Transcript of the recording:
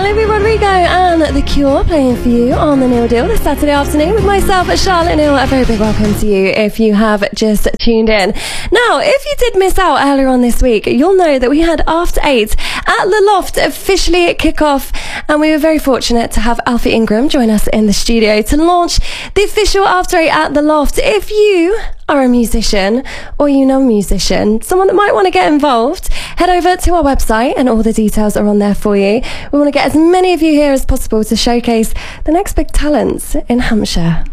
Olivia Rodrigo and The Cure playing for you on The Neil Deal this Saturday afternoon with myself, Charlotte Neal. A very big welcome to you if you have just tuned in. Now, if you did miss out earlier on this week, you'll know that we had After 8 at The Loft officially kick off, and we were very fortunate to have Alfie Ingram join us in the studio to launch the official After 8 at The Loft. If you are a musician or you know a musician, someone that might want to get involved, head over to our website and all the details are on there for you. We want to get as many of you here as possible to showcase the next big talents in Hampshire.